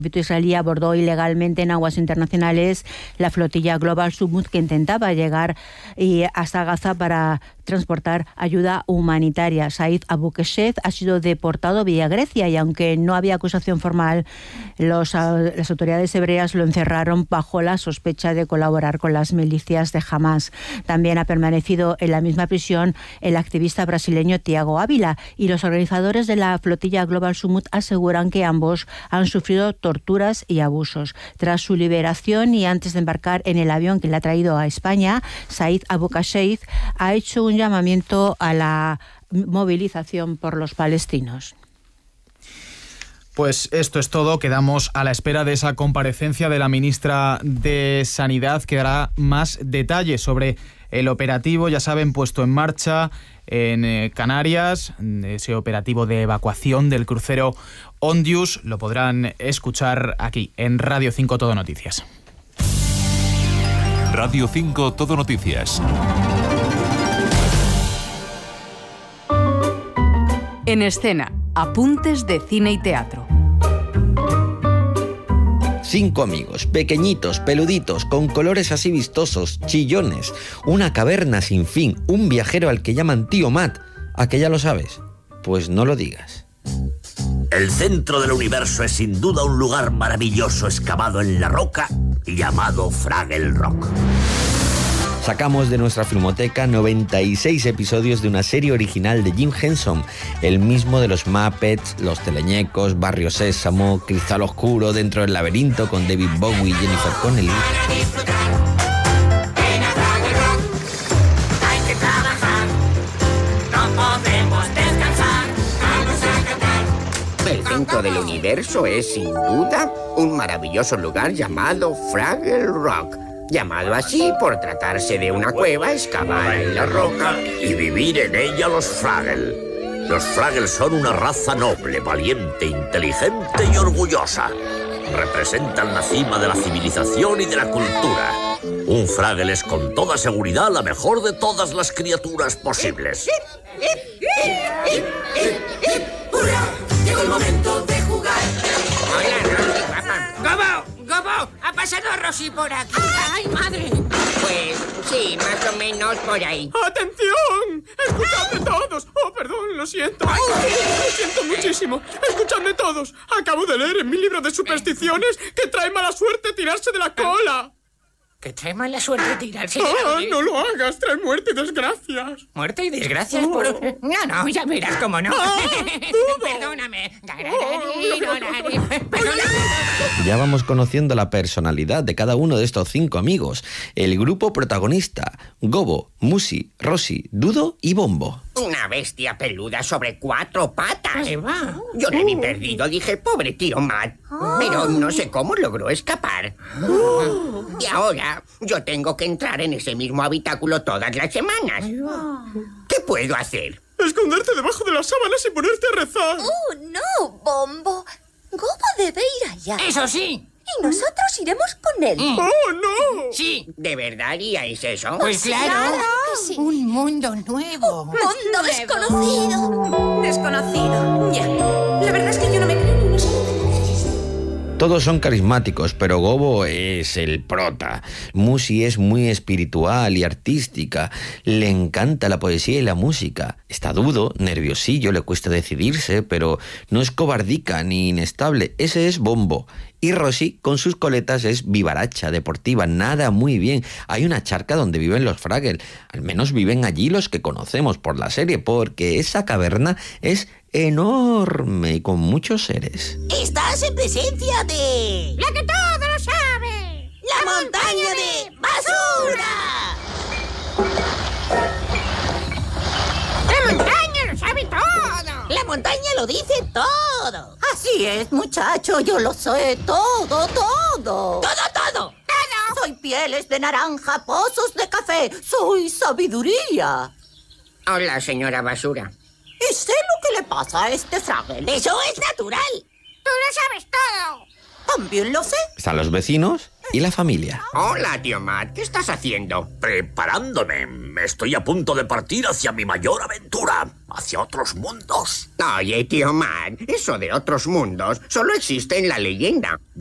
El ejército israelí abordó ilegalmente en aguas internacionales la flotilla Global Summit que intentaba llegar hasta Gaza para transportar ayuda humanitaria. Said Abu Keshed ha sido deportado vía Grecia y aunque no había acusación formal, las autoridades hebreas lo encerraron bajo la sospecha de colaborar con las milicias de Hamas. También ha permanecido en la misma prisión el activista brasileño Tiago Ávila y los organizadores de la flotilla Global Summit aseguran que ambos han sufrido torturas y abusos. Tras su liberación y antes de embarcar en el avión que le ha traído a España, Said Abu Keshed ha hecho un llamamiento a la movilización por los palestinos. Pues esto es todo. Quedamos a la espera de esa comparecencia de la ministra de Sanidad que dará más detalles sobre el operativo, ya saben, puesto en marcha en Canarias, ese operativo de evacuación del crucero Ondius. Lo podrán escuchar aquí en Radio 5 Todo Noticias. Radio 5 Todo Noticias. En escena, apuntes de cine y teatro. 5 amigos, pequeñitos, peluditos, con colores así vistosos, chillones, una caverna sin fin, un viajero al que llaman Tío Matt. ¿A que ya lo sabes? Pues no lo digas. El centro del universo es sin duda un lugar maravilloso excavado en la roca llamado Fraggle Rock. Sacamos de nuestra filmoteca 96 episodios de una serie original de Jim Henson, el mismo de los Muppets, Los Teleñecos, Barrio Sésamo, Cristal Oscuro, Dentro del Laberinto con David Bowie y Jennifer Connelly. El centro del universo es, sin duda, un maravilloso lugar llamado Fraggle Rock. Llamado así por tratarse de una cueva excavada en la roca y vivir en ella los Fraggle. Los Fraggle son una raza noble, valiente, inteligente y orgullosa. Representan la cima de la civilización y de la cultura. Un Fraggle es con toda seguridad la mejor de todas las criaturas posibles. ¡Hurra! Llegó el momento de jugar. Hola, Rosy, guapa. ¡Gobo! ¡Gobo! ¡Ha pasado Rosy por aquí! ¡Ay, madre! Pues sí, más o menos por ahí. ¡Atención! ¡Escuchadme todos! ¡Oh, perdón, lo siento! Lo siento muchísimo. ¡Escuchadme todos! Acabo de leer en mi libro de supersticiones que trae mala suerte tirarse de la cola. ¿Que trae mala suerte tirarse de la cola? No lo hagas, trae muerte y desgracias. ¿Muerte y desgracias por...? No, ya verás cómo no. Perdóname. Ya vamos conociendo la personalidad de cada uno de estos 5 amigos. El grupo protagonista: Gobo, Musi, Rosy, Dudo y Bombo. Una bestia peluda sobre 4 patas. Eva. Yo le vi perdido, dije, pobre tío Matt. Pero no sé cómo logró escapar. Y ahora yo tengo que entrar en ese mismo habitáculo todas las semanas. ¿Qué puedo hacer? Esconderte debajo de las sábanas y ponerte a rezar. ¡Oh, no, Bombo! Gobo debe ir allá. ¡Eso sí! Y nosotros iremos con él. ¡Oh, no! Sí. ¿De verdad haríais eso? Pues claro. Sí. Un mundo nuevo. ¡Mundo desconocido! Desconocido, ya. La verdad es que yo no me creo ni una sola de las veces. Todos son carismáticos, pero Gobo es el prota. Musi es muy espiritual y artística. Le encanta la poesía y la música. Está Dudo, nerviosillo, le cuesta decidirse, pero no es cobardica ni inestable. Ese es Bombo. Y Rosy, con sus coletas, es vivaracha, deportiva, nada muy bien. Hay una charca donde viven los Fraggle. Al menos viven allí los que conocemos por la serie, porque esa caverna es enorme y con muchos seres. Estás en presencia de... ¡La que todo lo sabe! ¡La montaña de basura! ¡La montaña lo sabe todo! La montaña lo dice todo. Así es, muchacho, yo lo sé todo. ¡Todo! Soy pieles de naranja, pozos de café, soy sabiduría. Hola, señora Basura. Y sé lo que le pasa a este Fraggle. Eso es natural. ¡Tú lo sabes todo! También lo sé. Están los vecinos. ¿Y la familia? Hola, tío Matt. ¿Qué estás haciendo? Preparándome. Estoy a punto de partir hacia mi mayor aventura. Hacia otros mundos. Oye, tío Matt, eso de otros mundos solo existe en la leyenda.